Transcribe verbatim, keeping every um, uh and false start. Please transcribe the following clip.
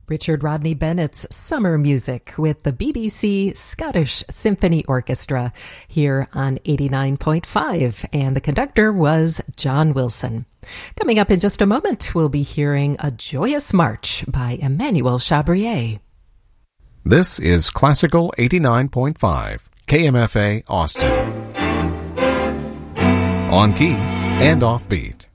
Richard Rodney Bennett's Summer Music with the B B C Scottish Symphony Orchestra here on eighty-nine point five, and the conductor was John Wilson. Coming up in just a moment, we'll be hearing A Joyous March by Emmanuel Chabrier. This is Classical eighty-nine point five, K M F A Austin. On key and off beat.